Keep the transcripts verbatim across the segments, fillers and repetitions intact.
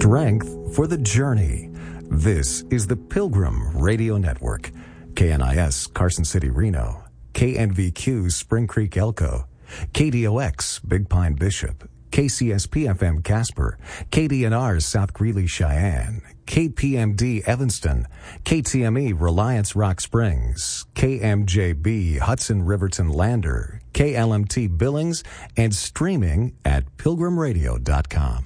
Strength for the journey. This is the Pilgrim Radio Network. K N I S, Carson City, Reno. K N V Q, Spring Creek, Elko. K D O X, Big Pine, Bishop. K C S P F M, Casper. K D N R, South Greeley, Cheyenne. K P M D, Evanston. K T M E, Reliance, Rock Springs. K M J B, Hudson, Riverton, Lander. K L M T, Billings, and streaming at pilgrim radio dot com.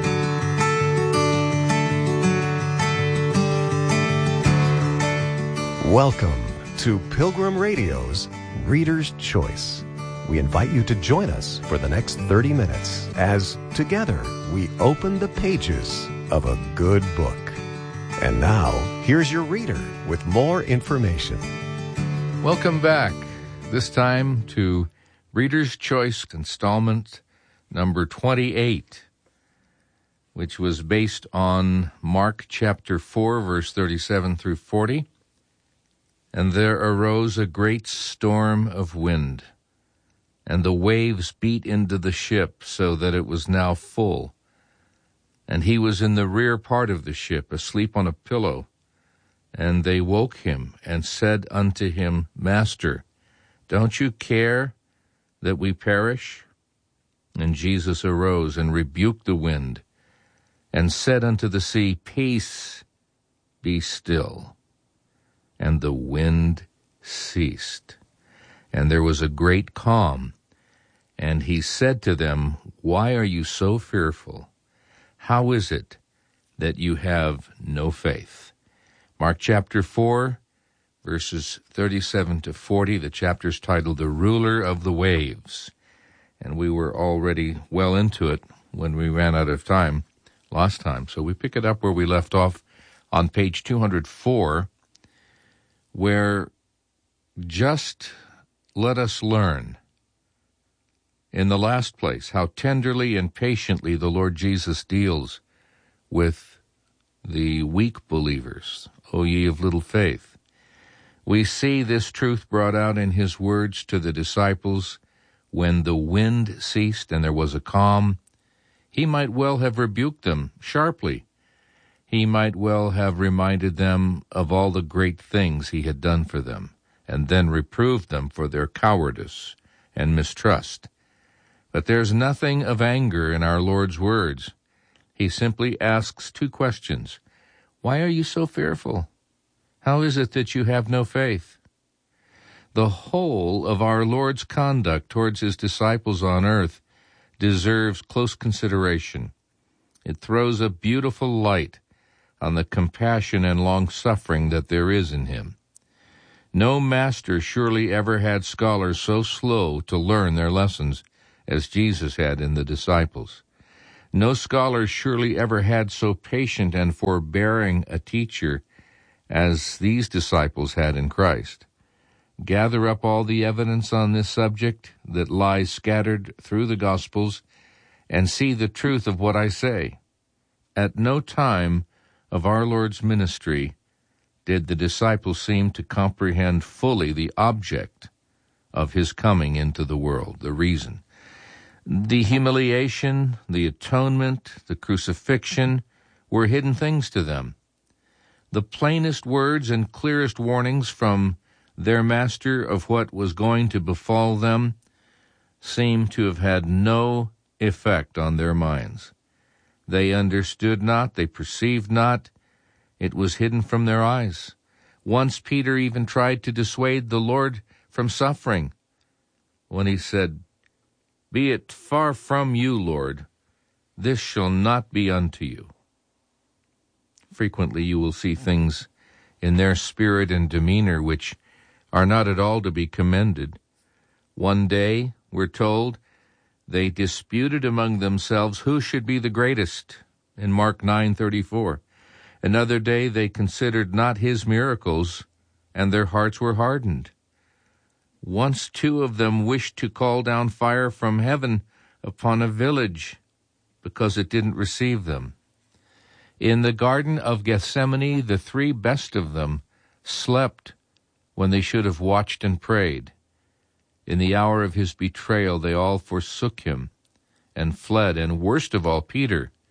Welcome to Pilgrim Radio's Reader's Choice. We invite you to join us for the next thirty minutes as together we open the pages of a good book. And now, here's your reader with more information. Welcome back, this time to Reader's Choice installment number twenty-eight, which was based on Mark chapter four, verse thirty-seven through forty. And there arose a great storm of wind, and the waves beat into the ship so that it was now full. And he was in the rear part of the ship, asleep on a pillow. And they woke him and said unto him, Master, don't you care that we perish? And Jesus arose and rebuked the wind, and said unto the sea, Peace, be still. And the wind ceased, and there was a great calm. And he said to them, Why are you so fearful? How is it that you have no faith? Mark chapter four, verses thirty-seven to forty. The chapter's titled The Ruler of the Waves. And we were already well into it when we ran out of time last time. So we pick it up where we left off on page two hundred four, where just let us learn, in the last place, how tenderly and patiently the Lord Jesus deals with the weak believers, O ye of little faith. We see this truth brought out in his words to the disciples when the wind ceased and there was a calm. He might well have rebuked them sharply. He might well have reminded them of all the great things he had done for them, and then reproved them for their cowardice and mistrust. But there's nothing of anger in our Lord's words. He simply asks two questions. Why are you so fearful? How is it that you have no faith? The whole of our Lord's conduct towards his disciples on earth deserves close consideration. It throws a beautiful light on the compassion and long-suffering that there is in him. No master surely ever had scholars so slow to learn their lessons as Jesus had in the disciples. No scholar surely ever had so patient and forbearing a teacher as these disciples had in Christ. Gather up all the evidence on this subject that lies scattered through the Gospels and see the truth of what I say. At no time of our Lord's ministry did the disciples seem to comprehend fully the object of his coming into the world, the reason. The humiliation, the atonement, the crucifixion were hidden things to them. The plainest words and clearest warnings from their master of what was going to befall them seemed to have had no effect on their minds. They understood not, they perceived not. It was hidden from their eyes. Once Peter even tried to dissuade the Lord from suffering when he said, Be it far from you, Lord, this shall not be unto you. Frequently you will see things in their spirit and demeanor which are not at all to be commended. One day, we're told, they disputed among themselves who should be the greatest, in Mark nine thirty-four. Another day they considered not his miracles, and their hearts were hardened. Once two of them wished to call down fire from heaven upon a village because it didn't receive them. In the Garden of Gethsemane, the three best of them slept when they should have watched and prayed. In the hour of his betrayal, they all forsook him and fled, and worst of all, Peter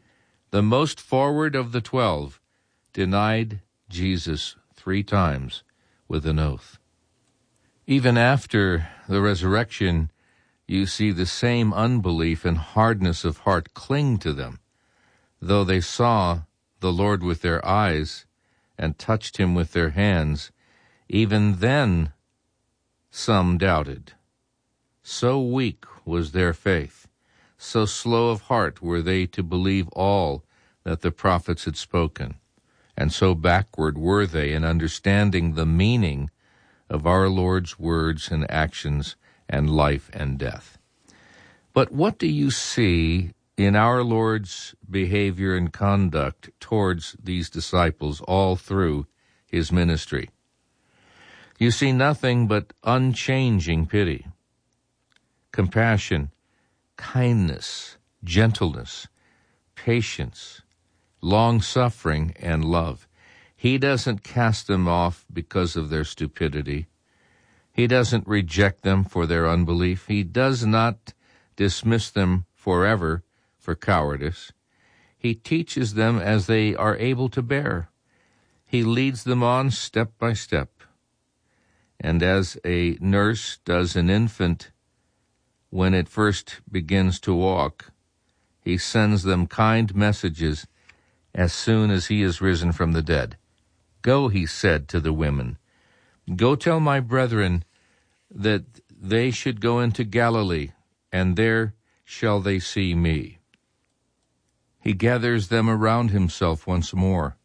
the most forward of the twelve, denied Jesus three times with an oath. Even after the resurrection, you see the same unbelief and hardness of heart cling to them. Though they saw the Lord with their eyes and touched him with their hands, even then some doubted. So weak was their faith, so slow of heart were they to believe all that the prophets had spoken, and so backward were they in understanding the meaning of our Lord's words and actions and life and death. But what do you see in our Lord's behavior and conduct towards these disciples all through his ministry? You see nothing but unchanging pity, compassion, kindness, gentleness, patience, long-suffering, and love. He doesn't cast them off because of their stupidity. He doesn't reject them for their unbelief. He does not dismiss them forever for cowardice. He teaches them as they are able to bear. He leads them on step by step. And as a nurse does an infant when it first begins to walk, he sends them kind messages as soon as he is risen from the dead. Go, he said to the women, go tell my brethren that they should go into Galilee, and there shall they see me. He gathers them around himself once more.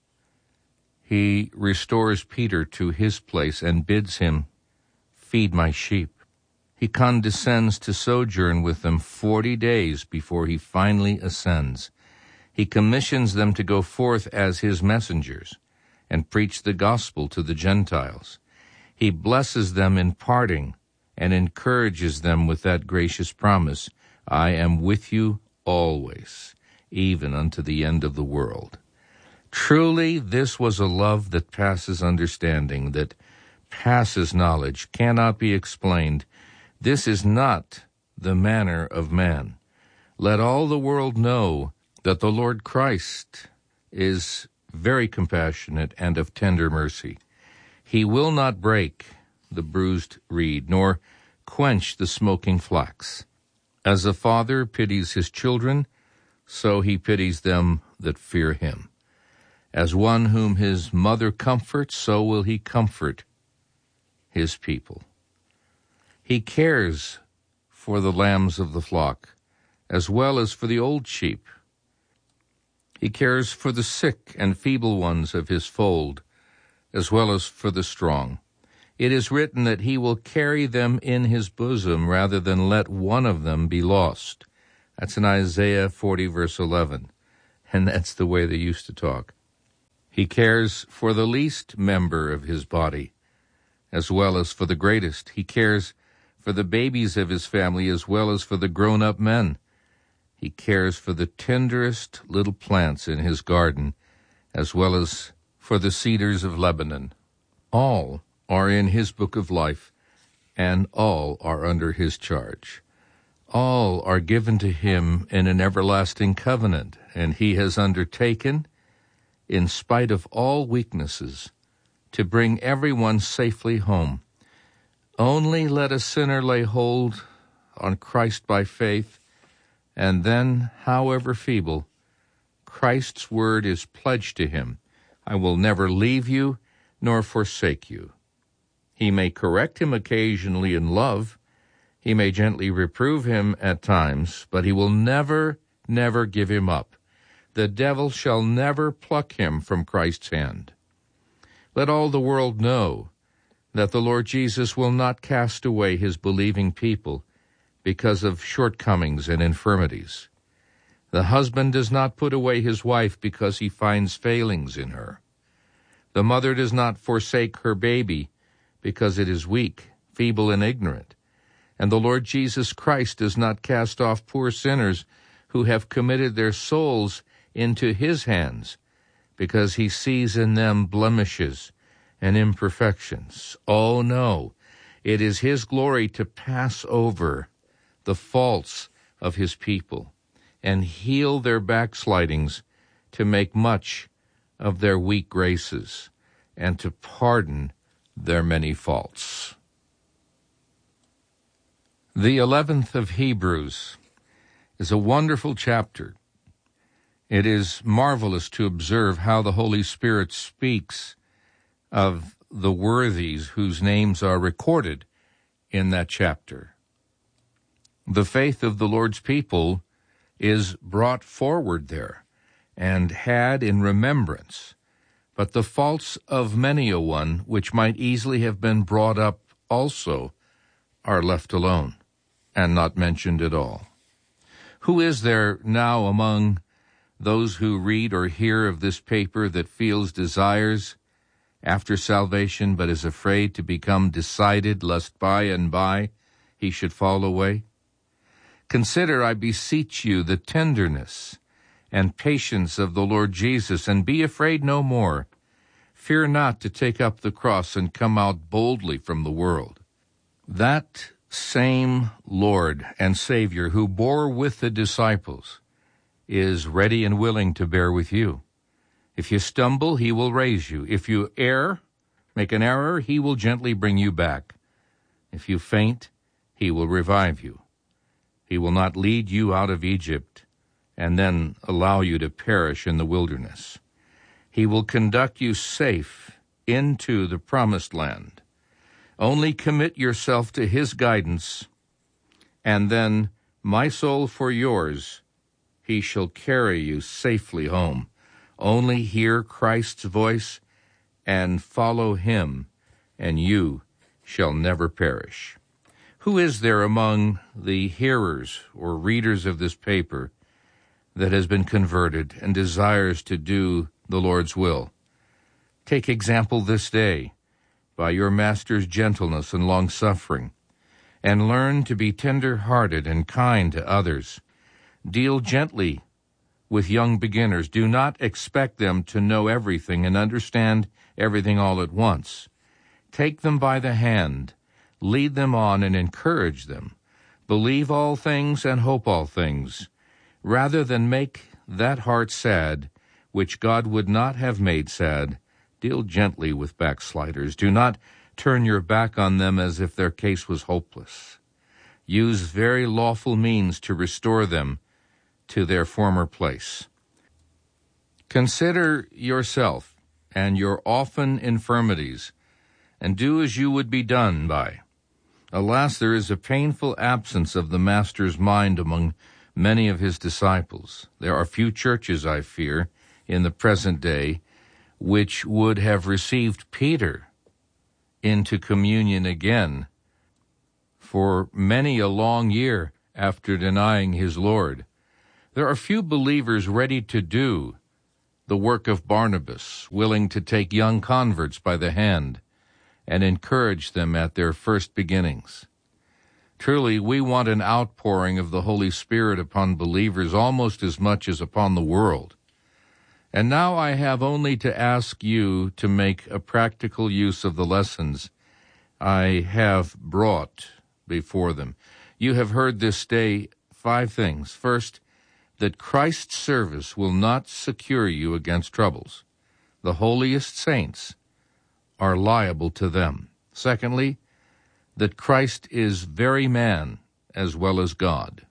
He restores Peter to his place and bids him, feed my sheep. He condescends to sojourn with them forty days before he finally ascends. He commissions them to go forth as his messengers and preach the gospel to the Gentiles. He blesses them in parting and encourages them with that gracious promise, I am with you always, even unto the end of the world. Truly, this was a love that passes understanding, that passes knowledge, cannot be explained. This is not the manner of man. Let all the world know that the Lord Christ is very compassionate and of tender mercy. He will not break the bruised reed, nor quench the smoking flax. As a father pities his children, so he pities them that fear him. As one whom his mother comforts, so will he comfort his people. He cares for the lambs of the flock, as well as for the old sheep. He cares for the sick and feeble ones of his fold, as well as for the strong. It is written that he will carry them in his bosom rather than let one of them be lost. That's in Isaiah forty, verse eleven. And that's the way they used to talk. He cares for the least member of his body, as well as for the greatest. He cares for the babies of his family, as well as for the grown-up men. He cares for the tenderest little plants in his garden, as well as for the cedars of Lebanon. All are in his book of life, and all are under his charge. All are given to him in an everlasting covenant, and he has undertaken, in spite of all weaknesses, to bring everyone safely home. Only let a sinner lay hold on Christ by faith, and then, however feeble, Christ's word is pledged to him. I will never leave you nor forsake you. He may correct him occasionally in love. He may gently reprove him at times, but he will never, never give him up. The devil shall never pluck him from Christ's hand. Let all the world know that the Lord Jesus will not cast away his believing people because of shortcomings and infirmities. The husband does not put away his wife because he finds failings in her. The mother does not forsake her baby because it is weak, feeble, and ignorant. And the Lord Jesus Christ does not cast off poor sinners who have committed their souls into his hands because he sees in them blemishes and imperfections. Oh, no, it is his glory to pass over the faults of his people and heal their backslidings to make much of their weak graces and to pardon their many faults. The eleventh of Hebrews is a wonderful chapter. It is marvelous to observe how the Holy Spirit speaks of the worthies whose names are recorded in that chapter. The faith of the Lord's people is brought forward there and had in remembrance, but the faults of many a one, which might easily have been brought up also, are left alone and not mentioned at all. Who is there now among those who read or hear of this paper that feels desires after salvation, but is afraid to become decided, lest by and by he should fall away? Consider, I beseech you, the tenderness and patience of the Lord Jesus, and be afraid no more. Fear not to take up the cross and come out boldly from the world. That same Lord and Savior who bore with the disciples is ready and willing to bear with you. If you stumble, he will raise you. If you err, make an error, he will gently bring you back. If you faint, he will revive you. He will not lead you out of Egypt and then allow you to perish in the wilderness. He will conduct you safe into the promised land. Only commit yourself to his guidance, and then, my soul for yours, he shall carry you safely home. Only hear Christ's voice and follow him, and you shall never perish. Who is there among the hearers or readers of this paper that has been converted and desires to do the Lord's will? Take example this day by your Master's gentleness and long-suffering, and learn to be tender-hearted and kind to others. Deal gently with young beginners. Do not expect them to know everything and understand everything all at once. Take them by the hand, lead them on, and encourage them. Believe all things and hope all things, rather than make that heart sad, which God would not have made sad. Deal gently with backsliders. Do not turn your back on them as if their case was hopeless. Use very lawful means to restore them to their former place. Consider yourself and your often infirmities, and do as you would be done by. Alas, there is a painful absence of the Master's mind among many of his disciples. There are few churches, I fear, in the present day, which would have received Peter into communion again for many a long year after denying his Lord. There are few believers ready to do the work of Barnabas, willing to take young converts by the hand and encourage them at their first beginnings. Truly, we want an outpouring of the Holy Spirit upon believers almost as much as upon the world. And now I have only to ask you to make a practical use of the lessons I have brought before them. You have heard this day five things. First, that Christ's service will not secure you against troubles. The holiest saints are liable to them. Secondly, that Christ is very man as well as God.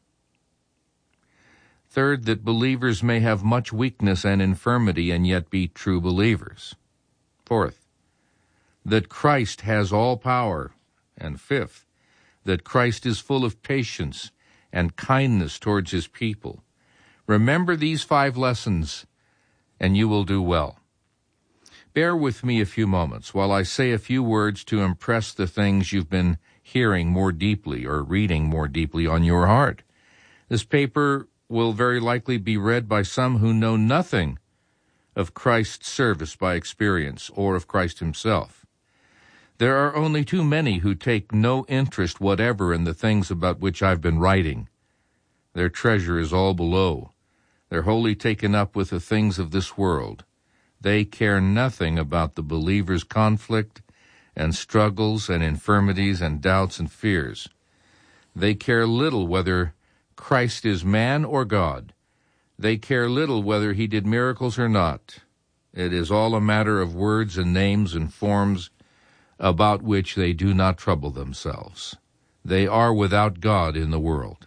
Third, that believers may have much weakness and infirmity and yet be true believers. Fourth, that Christ has all power. And fifth, that Christ is full of patience and kindness towards his people. Remember these five lessons, and you will do well. Bear with me a few moments while I say a few words to impress the things you've been hearing more deeply or reading more deeply on your heart. This paper will very likely be read by some who know nothing of Christ's service by experience or of Christ himself. There are only too many who take no interest whatever in the things about which I've been writing. Their treasure is all below. They're wholly taken up with the things of this world. They care nothing about the believer's conflict and struggles and infirmities and doubts and fears. They care little whether Christ is man or God. They care little whether he did miracles or not. It is all a matter of words and names and forms about which they do not trouble themselves. They are without God in the world.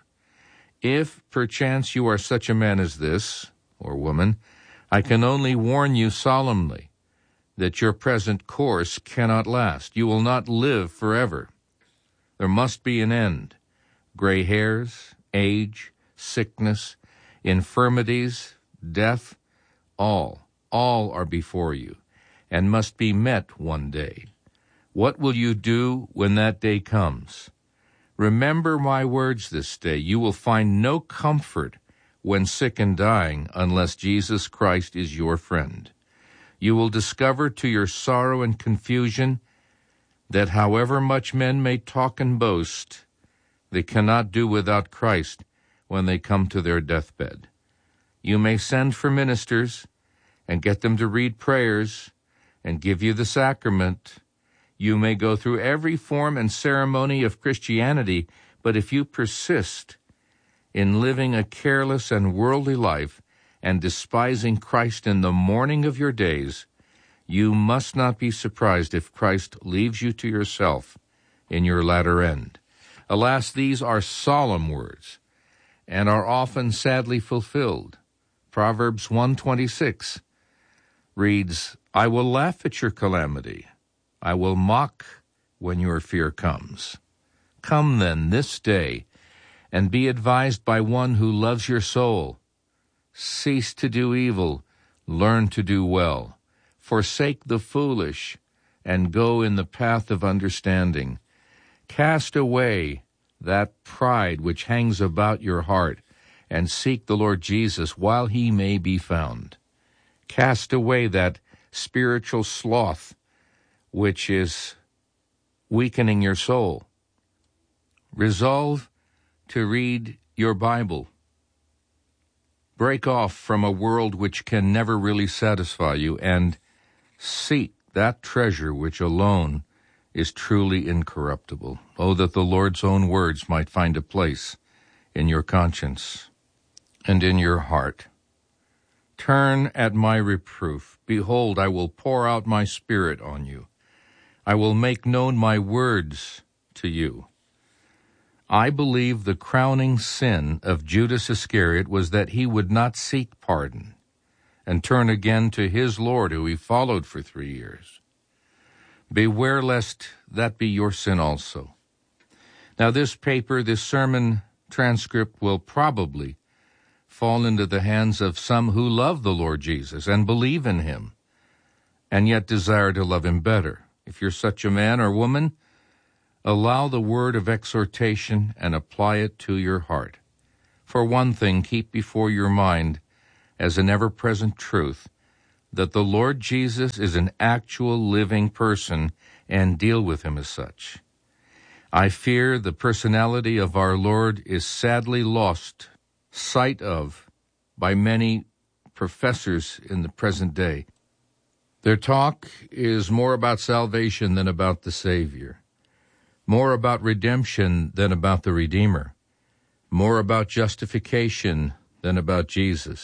If perchance you are such a man as this, or woman, I can only warn you solemnly that your present course cannot last. You will not live forever. There must be an end. Gray hairs, age, sickness, infirmities, death, all, all are before you, and must be met one day. What will you do when that day comes? Remember my words this day. You will find no comfort when sick and dying unless Jesus Christ is your friend. You will discover to your sorrow and confusion that however much men may talk and boast, they cannot do without Christ when they come to their deathbed. You may send for ministers and get them to read prayers and give you the sacrament. You may go through every form and ceremony of Christianity, but if you persist in living a careless and worldly life and despising Christ in the morning of your days, you must not be surprised if Christ leaves you to yourself in your latter end. Alas, these are solemn words and are often sadly fulfilled. Proverbs one twenty-six reads, I will laugh at your calamity. I will mock when your fear comes. Come then this day and be advised by one who loves your soul. Cease to do evil, learn to do well. Forsake the foolish, and go in the path of understanding. Cast away that pride which hangs about your heart, and seek the Lord Jesus while he may be found. Cast away that spiritual sloth which is weakening your soul. Resolve to read your Bible. Break off from a world which can never really satisfy you, and seek that treasure which alone is truly incorruptible. Oh, that the Lord's own words might find a place in your conscience and in your heart. Turn at my reproof. Behold, I will pour out my spirit on you. I will make known my words to you. I believe the crowning sin of Judas Iscariot was that he would not seek pardon and turn again to his Lord, who he followed for three years. Beware lest that be your sin also. Now this paper, this sermon transcript, will probably fall into the hands of some who love the Lord Jesus and believe in him, and yet desire to love him better. If you're such a man or woman, allow the word of exhortation and apply it to your heart. For one thing, keep before your mind as an ever-present truth that the Lord Jesus is an actual living person, and deal with him as such. I fear the personality of our Lord is sadly lost sight of by many professors in the present day. Their talk is more about salvation than about the Savior, more about redemption than about the Redeemer, more about justification than about Jesus.